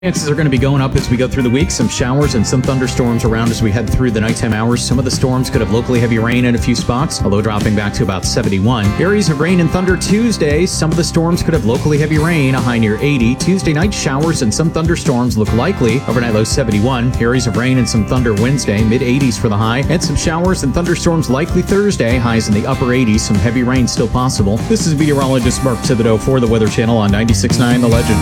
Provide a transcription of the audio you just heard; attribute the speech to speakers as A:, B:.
A: Chances are going to be going up as we go through the week. Some showers and some thunderstorms around as we head through the nighttime hours. Some of the storms could have locally heavy rain in a few spots, although dropping back to about 71. Areas of rain and thunder Tuesday. Some of the storms could have locally heavy rain, a high near 80. Tuesday night, showers and some thunderstorms look likely. Overnight low 71. Areas of rain and some thunder Wednesday, mid 80s for the high. And some showers and thunderstorms likely Thursday, highs in the upper 80s. Some heavy rain still possible. This is meteorologist Mark Thibodeau for the Weather Channel on 96.9 The Legend.